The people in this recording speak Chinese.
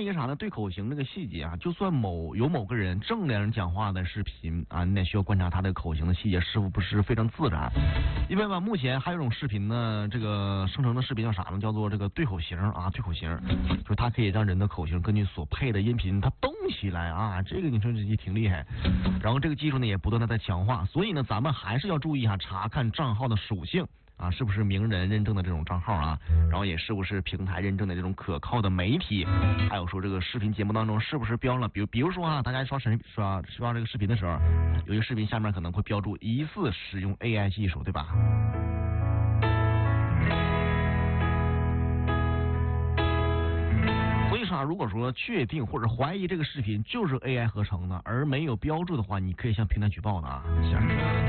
一个啥呢？对口型这个细节啊，就算有某个人正脸人讲话的视频啊，你也需要观察他的口型的细节是不是非常自然。因为吧，目前还有一种视频呢，这个生成的视频叫啥呢？叫做这个对口型啊，对口型，就是它可以让人的口型根据所配的音频它动起来啊，这个你说这挺厉害。然后这个技术呢也不断的在强化，所以呢咱们还是要注意啊，查看账号的属性。啊，是不是名人认证的这种账号啊？然后也是不是平台认证的这种可靠的媒体？还有说这个视频节目当中是不是标了？比如说啊，大家刷这个视频的时候，有些视频下面可能会标注疑似使用 AI 技术，对吧？所以说啊，如果说确定或者怀疑这个视频就是 AI 合成的，而没有标注的话，你可以向平台举报的啊。